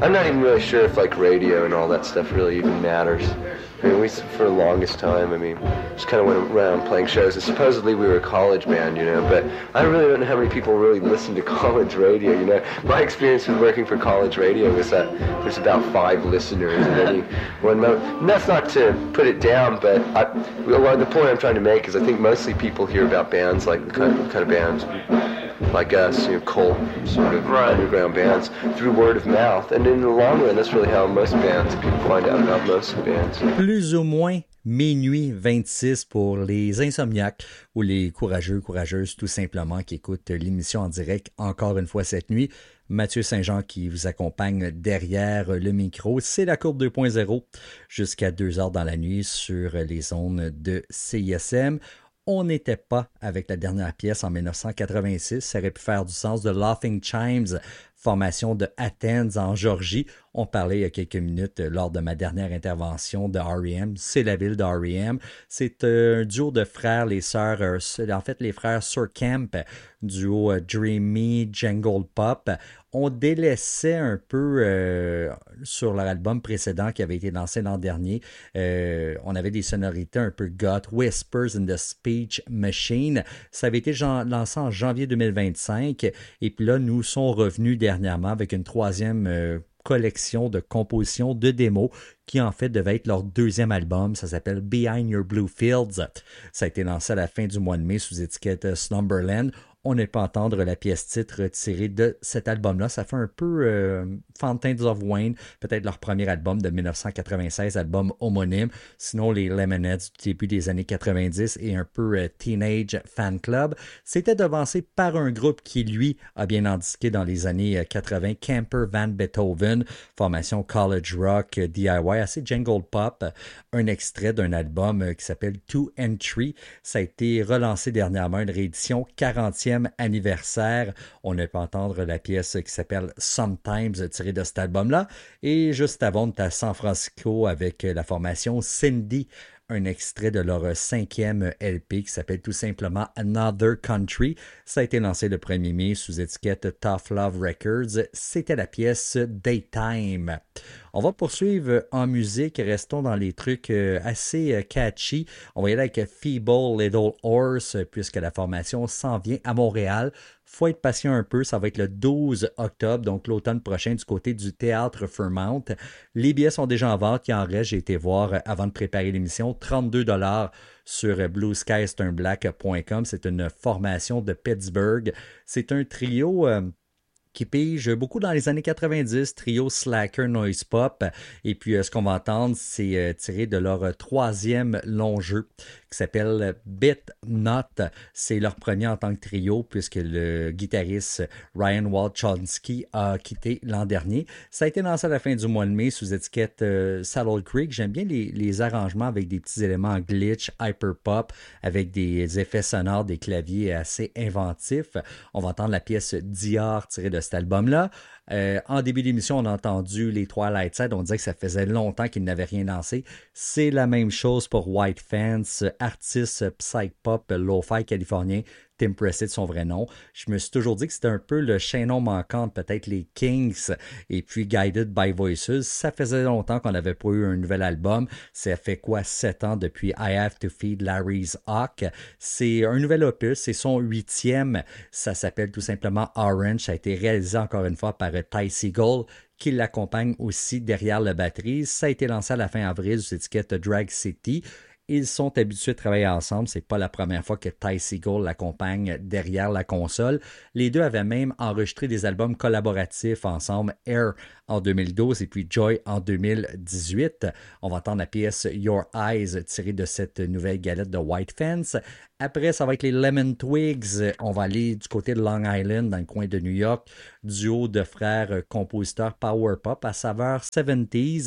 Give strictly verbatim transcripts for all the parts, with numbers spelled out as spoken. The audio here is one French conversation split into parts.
I'm not even really sure if like radio and all that stuff really even matters. I mean, we, for the longest time, I mean, just kind of went around playing shows, and supposedly we were a college band, you know, but I really don't know how many people really listen to college radio, you know. My experience with working for college radio was that there's about five listeners in any one moment. And that's not to put it down, but I, well, the point I'm trying to make is I think mostly people hear about bands like the kind of, kind of bands like us, you know, cult sort of right. underground bands through word of mouth. And in the long run, that's really how most bands, people find out about most bands. Plus ou moins minuit vingt-six pour les insomniaques ou les courageux, courageuses tout simplement qui écoutent l'émission en direct encore une fois cette nuit. Mathieu Saint-Jean qui vous accompagne derrière le micro. C'est la courbe deux point zéro jusqu'à deux heures dans la nuit sur les ondes de C I S M. On n'était pas avec la dernière pièce en dix-neuf cent quatre-vingt-six. Ça aurait pu faire du sens de Laughing Chimes, formation de Athens en Géorgie. On parlait il y a quelques minutes lors de ma dernière intervention de R E M. C'est la ville de R E M. C'est un duo de frères, les sœurs, en fait les frères Surkamp, duo Dreamy Jungle Pop. On délaissait un peu euh, sur leur album précédent qui avait été lancé l'an dernier. Euh, on avait des sonorités un peu goth, Whispers in the Speech Machine. Ça avait été lancé en janvier deux mille vingt-cinq. Et puis là, nous sont revenus dernièrement avec une troisième euh, collection de compositions de démos qui en fait devait être leur deuxième album. Ça s'appelle Behind Your Blue Fields. Ça a été lancé à la fin du mois de mai sous étiquette Slumberland. On ne peut entendre la pièce titre tirée de cet album-là. Ça fait un peu euh, Fountains of Wayne, peut-être leur premier album de dix-neuf cent quatre-vingt-seize, album homonyme. Sinon, les Lemonheads du début des années quatre-vingt-dix et un peu euh, Teenage Fan Club. C'était devancé par un groupe qui, lui, a bien indiqué dans les années quatre-vingt, Camper Van Beethoven, formation college rock, D I Y, assez jungle pop. Un extrait d'un album qui s'appelle Two Entry. Ça a été relancé dernièrement, une réédition quarantième anniversaire. On a pu entendre la pièce qui s'appelle Sometimes tirée de cet album-là. Et juste avant, on était à San Francisco avec la formation Cindy, un extrait de leur cinquième L P qui s'appelle tout simplement Another Country. Ça a été lancé le premier mai sous étiquette Tough Love Records. C'était la pièce Daytime. On va poursuivre en musique. Restons dans les trucs assez catchy. On va y aller avec Feeble Little Horse puisque la formation s'en vient à Montréal. Faut être patient un peu, ça va être le douze octobre, donc l'automne prochain du côté du Théâtre Fairmount. Les billets sont déjà en vente, il en reste, j'ai été voir avant de préparer l'émission, trente-deux dollars sur blue sky stern black point com. C'est une formation de Pittsburgh. C'est un trio... Euh, qui pige beaucoup dans les années quatre-vingt-dix, trio slacker noise pop. Et puis, euh, ce qu'on va entendre, c'est euh, tiré de leur euh, troisième long jeu qui s'appelle Bit Not. C'est leur premier en tant que trio puisque le guitariste Ryan Walchonsky a quitté l'an dernier. Ça a été lancé à la fin du mois de mai sous étiquette euh, Saddle Creek. J'aime bien les, les arrangements avec des petits éléments glitch, hyper pop, avec des effets sonores, des claviers assez inventifs. On va entendre la pièce Dior tirée de cet album-là. Euh, en début d'émission, on a entendu les Twilight Side. On disait que ça faisait longtemps qu'ils n'avaient rien lancé. C'est la même chose pour White Fans, artiste psych-pop lo-fi californien. Tim Pressett, son vrai nom. Je me suis toujours dit que c'était un peu le chaînon manquant, peut-être les Kings et puis Guided by Voices. Ça faisait longtemps qu'on n'avait pas eu un nouvel album. Ça fait quoi, sept ans depuis I Have to Feed Larry's Hawk. C'est un nouvel opus, c'est son huitième. Ça s'appelle tout simplement Orange. Ça a été réalisé encore une fois par Ty Segall, qui l'accompagne aussi derrière la batterie. Ça a été lancé à la fin avril sous l'étiquette Drag City. Ils sont habitués de travailler ensemble. C'est pas la première fois que Ty Segall l'accompagne derrière la console. Les deux avaient même enregistré des albums collaboratifs ensemble, Air en deux mille douze et puis Joy en deux mille dix-huit. On va entendre la pièce Your Eyes tirée de cette nouvelle galette de White Fence. Après, ça va être les Lemon Twigs. On va aller du côté de Long Island, dans le coin de New York. Duo de frères compositeurs power pop à saveur soixante-dix.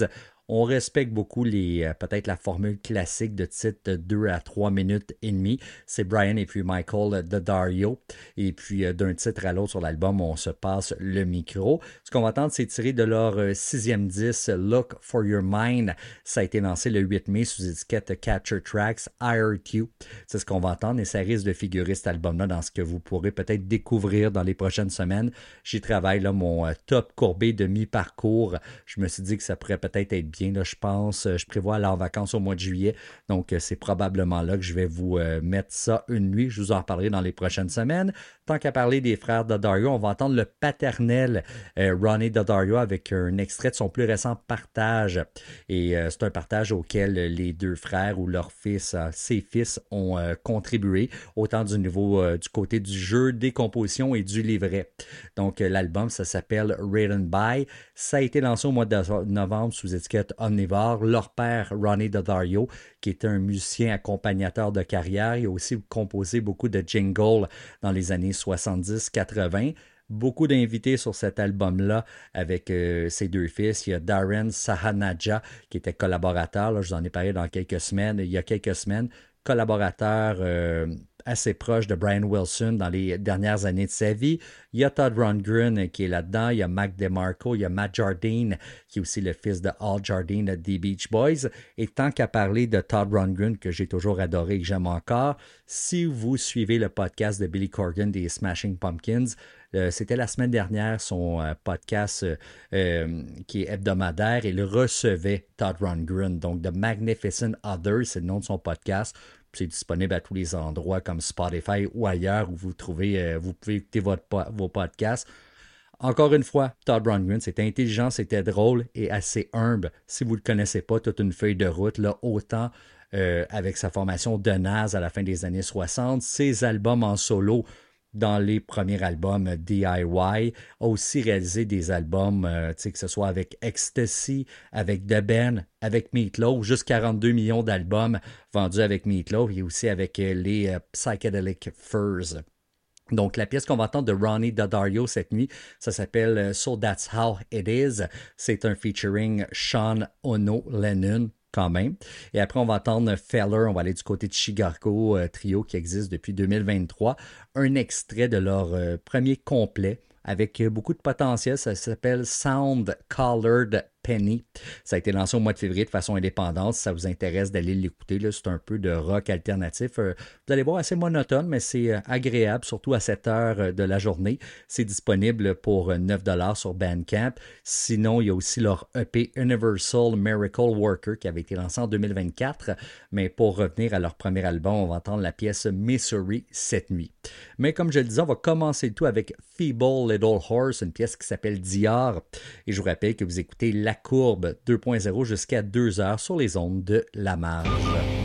On respecte beaucoup les euh, peut-être la formule classique de titre de deux à trois minutes et demie. C'est Brian et puis Michael Daddario. Et puis euh, d'un titre à l'autre sur l'album, on se passe le micro. Ce qu'on va entendre, c'est tiré de leur euh, sixième disque, Look for Your Mind. Ça a été lancé le huit mai sous étiquette Capture Tracks I R Q. C'est ce qu'on va entendre et ça risque de figurer cet album-là dans ce que vous pourrez peut-être découvrir dans les prochaines semaines. J'y travaille là, mon euh, top courbé de mi-parcours. Je me suis dit que ça pourrait peut-être être bien, là, je pense. Je prévois aller en vacances au mois de juillet, donc euh, c'est probablement là que je vais vous euh, mettre ça une nuit. Je vous en reparlerai dans les prochaines semaines. Tant qu'à parler des frères Daddario, on va entendre le paternel euh, Ronnie Daddario avec un extrait de son plus récent partage. Et euh, c'est un partage auquel les deux frères ou leurs fils, euh, ses fils, ont euh, contribué, autant du niveau euh, du côté du jeu, des compositions et du livret. Donc euh, l'album, ça s'appelle Written By. Ça a été lancé au mois de novembre sous étiquette Omnivore. Leur père, Ronnie Daddario, qui était un musicien accompagnateur de carrière, il a aussi composé beaucoup de jingles dans les années soixante-dix quatre-vingt. Beaucoup d'invités sur cet album-là avec euh, ses deux fils. Il y a Darren Sahanaja qui était collaborateur. Là, je vous en ai parlé dans quelques semaines. Il y a quelques semaines, collaborateur euh, assez proche de Brian Wilson dans les dernières années de sa vie. Il y a Todd Rundgren qui est là-dedans. Il y a Mac DeMarco. Il y a Matt Jardine qui est aussi le fils de Al Jardine des Beach Boys. Et tant qu'à parler de Todd Rundgren, que j'ai toujours adoré et que j'aime encore, si vous suivez le podcast de Billy Corgan des Smashing Pumpkins, Euh, c'était la semaine dernière, son euh, podcast euh, euh, qui est hebdomadaire. Il recevait Todd Rundgren. Donc, The Magnificent Others, c'est le nom de son podcast. C'est disponible à tous les endroits comme Spotify ou ailleurs où vous trouvez, euh, vous pouvez écouter votre, vos podcasts. Encore une fois, Todd Rundgren, c'était intelligent, c'était drôle et assez humble. Si vous ne le connaissez pas, toute une feuille de route, là, autant euh, avec sa formation de Nas à la fin des années soixante, ses albums en solo dans les premiers albums D I Y, a aussi réalisé des albums, euh, que ce soit avec Ecstasy, avec The Ben, avec Meatloaf, juste quarante-deux millions d'albums vendus avec Meatloaf et aussi avec euh, les euh, Psychedelic Furs. Donc, la pièce qu'on va entendre de Ronnie Daddario cette nuit, ça s'appelle So That's How It Is. C'est un featuring Sean Ono Lennon, quand même. Et après, on va entendre Feller, on va aller du côté de Chicago, euh, trio qui existe depuis deux mille vingt-trois. Un extrait de leur euh, premier complet avec euh, beaucoup de potentiel. Ça s'appelle Sound Colored Penny. Ça a été lancé au mois de février de façon indépendante. Si ça vous intéresse d'aller l'écouter, là, c'est un peu de rock alternatif. Euh, vous allez voir, assez monotone, mais c'est euh, agréable, surtout à cette heure euh, de la journée. C'est disponible pour euh, neuf dollars sur Bandcamp. Sinon, il y a aussi leur E P Universal Miracle Worker qui avait été lancé en deux mille vingt-quatre. Mais pour revenir à leur premier album, on va entendre la pièce Missouri cette nuit. Mais comme je le disais, on va commencer le tout avec Feeble Little Horse, une pièce qui s'appelle Dior. Et je vous rappelle que vous écoutez La Courbe deux point zéro jusqu'à deux heures sur les ondes de La Marge.